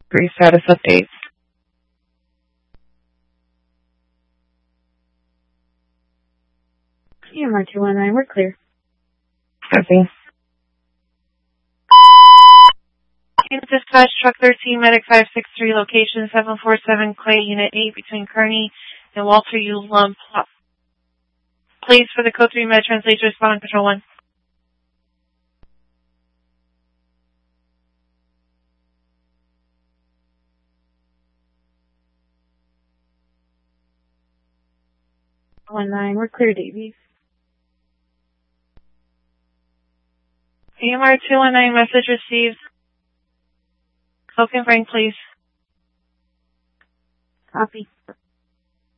Brief status update. EMR 219, we're clear. Copy. Dispatch Truck 13, Medic 563, location 747 Clay, Unit 8, between Kearney and Walter U. Lump. Please, for the Code 3 Med Translator, respond on Control 1. We're clear, Davies. EMR 219, message received. Token Frank, please. Copy.